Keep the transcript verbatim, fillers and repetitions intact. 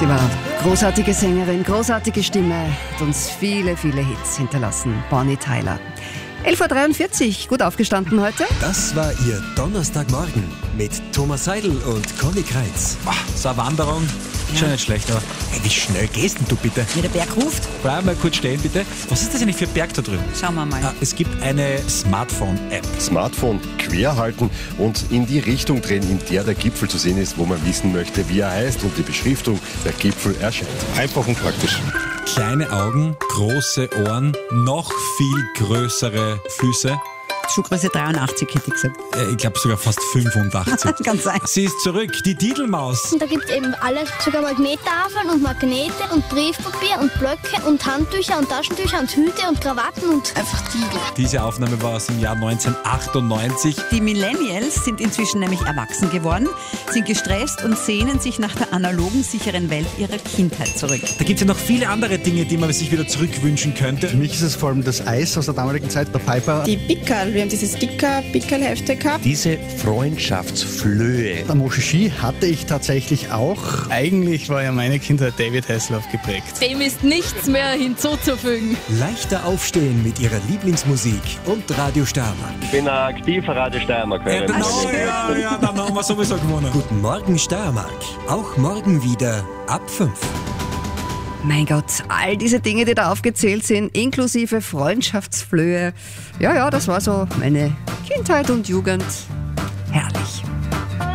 Sie war großartige Sängerin, großartige Stimme, hat uns viele, viele Hits hinterlassen. Bonnie Tyler. elf Uhr dreiundvierzig, gut aufgestanden heute. Das war Ihr Donnerstagmorgen mit Thomas Seidel und Conny Kreitz. Boah, so eine Wanderung, schon nicht schlecht, aber hey, wie schnell gehst denn du bitte? Wie der Berg ruft. Bleib mal kurz stehen, bitte. Was ist das eigentlich für ein Berg da drüben? Schauen wir mal. Ah, es gibt eine Smartphone-App. Smartphone quer halten und in die Richtung drehen, in der der Gipfel zu sehen ist, wo man wissen möchte, wie er heißt und die Beschriftung, der Gipfel erscheint. Einfach und praktisch. Kleine Augen, große Ohren, noch viel größere Füße. Schuhgröße dreiundachtzig hätte ich gesagt. Äh, ich glaube sogar fast fünfundachtzig. Kann sein. Sie ist zurück, die Didelmaus. Und da gibt es eben alles, sogar Magnettafeln und Magnete und Briefpapier und Blöcke und Handtücher und Taschentücher und Hüte und Krawatten und einfach Tiegel. Diese Aufnahme war aus dem Jahr neunzehnhundertachtundneunzig. Die Millennials sind inzwischen nämlich erwachsen geworden, sind gestresst und sehnen sich nach der analogen, sicheren Welt ihrer Kindheit zurück. Da gibt es ja noch viele andere Dinge, die man sich wieder zurückwünschen könnte. Für mich ist es vor allem das Eis aus der damaligen Zeit, der Piper. Die Pickerl, wir haben diese Sticker-Pickerl-Hefte gehabt. Diese Freundschaftsflöhe. Der Moscheski hatte ich tatsächlich auch. Eigentlich war ja meine Kindheit David Hasselhoff geprägt. Dem ist nichts mehr hinzuzufügen. Leichter aufstehen mit Ihrer Lieblingsmusik und Radio Steiermark. Ich bin ein aktiver Radio Steiermark. Ja, genau, ja, ja, dann haben wir sowieso gewonnen. Guten Morgen Steiermark. Auch morgen wieder ab fünf. Mein Gott, all diese Dinge, die da aufgezählt sind, inklusive Freundschaftsflöhe. Ja, ja, das war so meine Kindheit und Jugend. Herrlich.